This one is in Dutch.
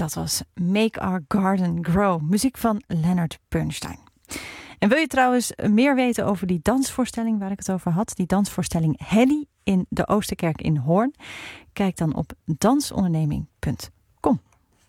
Dat was Make Our Garden Grow, muziek van Leonard Bernstein. En wil je trouwens meer weten over die dansvoorstelling waar ik het over had? Die dansvoorstelling Helly in de Oosterkerk in Hoorn? Kijk dan op dansonderneming.nl.